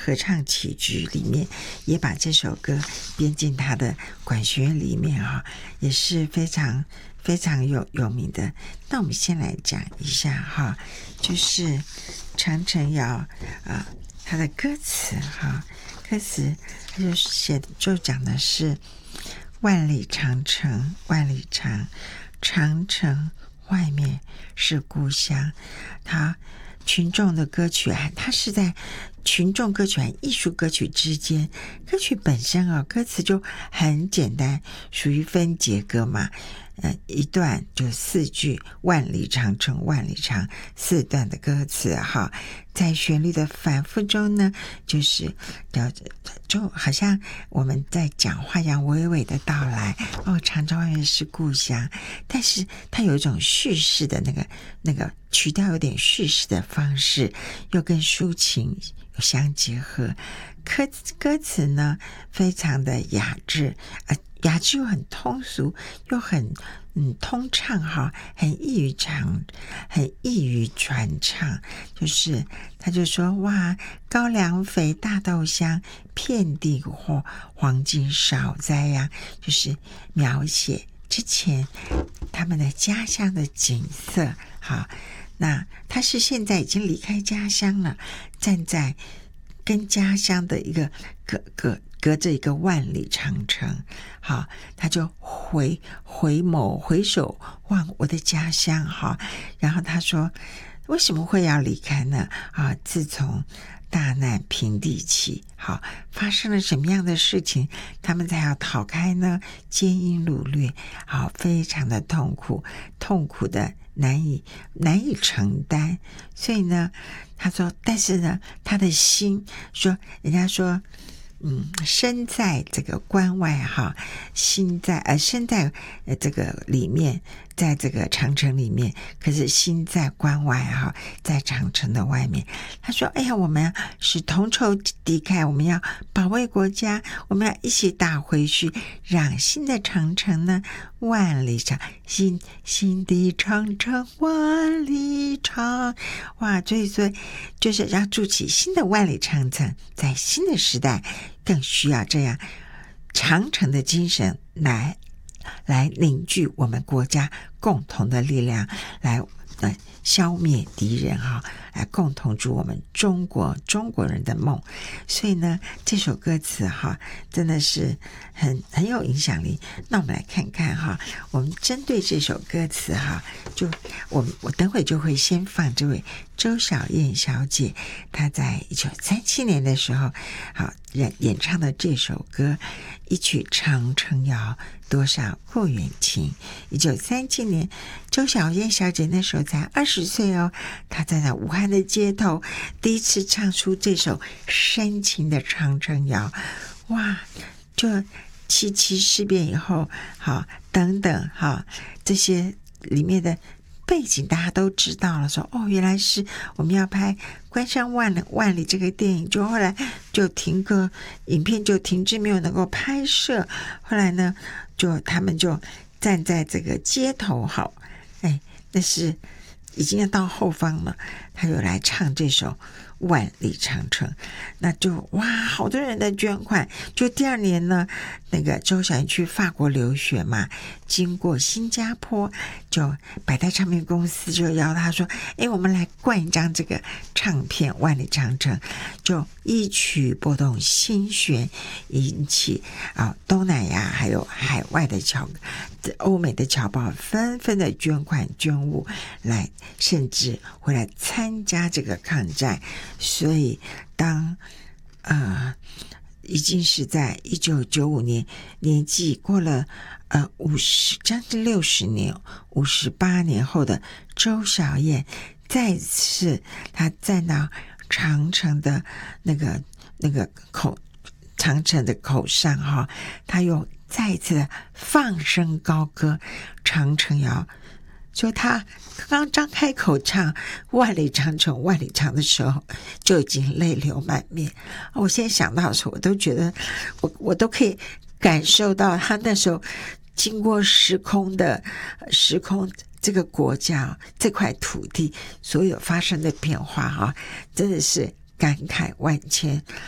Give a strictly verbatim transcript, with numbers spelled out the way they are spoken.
合唱曲剧里面也把这首歌编进他的管弦乐里面哈，也是非常非常有有名的。那我们先来讲一下哈，就是长城谣啊、呃，它的歌词哈，歌词它就写就讲的是万里长城万里长，长城外面是故乡。它群众的歌曲啊，它是在群众歌曲和艺术歌曲之间，歌曲本身啊，歌词就很简单，属于分节歌嘛。呃，一段就四句，万里长城万里长，四段的歌词哈，在旋律的反复中呢，就是就好像我们在讲话一样，娓娓的道来。哦，长城外面是故乡，但是它有一种叙事的那个那个曲调，有点叙事的方式，又跟抒情相结合。歌歌词呢，非常的雅致，呃。雅致又很通俗，又很嗯通畅哈，很易于唱，很易于传唱。就是他就说哇，高粱肥大豆香，遍地或黄金少栽呀，就是描写之前他们的家乡的景色。好，那他是现在已经离开家乡了，站在跟家乡的一个隔隔。隔着一个万里长城，好，他就回回眸回首望我的家乡，好，然后他说为什么会要离开呢？啊，自从大难平地起，好，发生了什么样的事情，他们才要逃开呢？奸淫掳掠，好，非常的痛苦，痛苦的难以难以承担，所以呢，他说，但是呢，他的心说，人家说。嗯，身在这个关外哈，心在呃身在呃这个里面，在这个长城里面，可是心在关外哈，在长城的外面。他说：“哎呀，我们是同仇敌忾，我们要保卫国家，我们要一起打回去，让新的长城呢万里长，新新的长城万里长。哇，所以说就是要筑起新的万里长城，在新的时代。”更需要这样长城的精神来来凝聚我们国家共同的力量，来呃消灭敌人哈，来共同筑我们中国中国人的梦。所以呢，这首歌词哈，真的是很很有影响力。那我们来看看哈，我们针对这首歌词哈，就我我等会就会先放这位周小燕小姐，她在一九三七年的时候，好演演唱的这首歌，一曲长城谣，多少故园情。一九三七年，周小燕小姐那时候才二十岁哦，她在那武汉的街头第一次唱出这首深情的长城谣，哇！就七七事变以后，好等等哈，这些里面的背景大家都知道了，说哦，原来是我们要拍《关山万里万里》这个电影，就后来就停歌，影片就停滞，没有能够拍摄。后来呢，就他们就站在这个街头，好，哎，那是已经要到后方了，他就来唱这首万里长城，那就哇，好多人的捐款。就第二年呢，那个周小燕去法国留学嘛，经过新加坡，就百代唱片公司就邀他说：“哎，我们来灌一张这个唱片《万里长城》，就一曲拨动心弦，引起啊东南亚还有海外的侨欧美的侨胞纷纷的捐款捐物来，甚至会来参加这个抗战。”所以当呃已经是在一九九五年，年纪过了呃五十将近六十年，五十八年后的周小燕再次她站到长城的那个那个口长城的口上哈，她又再一次的放声高歌长城谣。就他刚刚张开口唱万里长城万里长的时候，就已经泪流满面。我现在想到的时候，我都觉得我我都可以感受到他那时候经过时空的时空这个国家这块土地所有发生的变化哈，真的是感慨万千。